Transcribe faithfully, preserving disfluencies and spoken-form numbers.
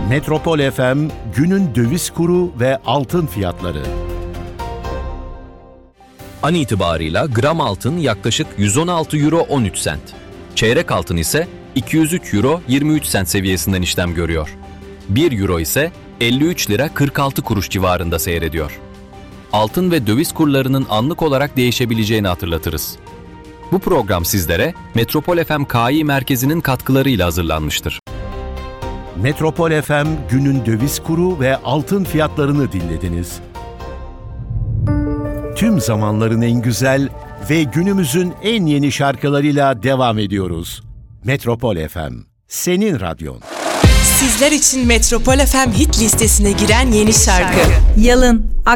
Metropol F M günün döviz kuru ve altın fiyatları. An itibarıyla gram altın yaklaşık yüz on altı euro on üç sent. Çeyrek altın ise iki yüz üç euro yirmi üç sent seviyesinden işlem görüyor. bir euro ise elli üç lira kırk altı kuruş civarında seyrediyor. Altın ve döviz kurlarının anlık olarak değişebileceğini hatırlatırız. Bu program sizlere Metropol F M K İ Merkezi'nin katkılarıyla hazırlanmıştır. Metropol F M günün döviz kuru ve altın fiyatlarını dinlediniz. Tüm zamanların en güzel ve günümüzün en yeni şarkılarıyla devam ediyoruz. Metropol F M, senin radyon. Sizler için Metropol F M hit listesine giren yeni şarkı. Yalın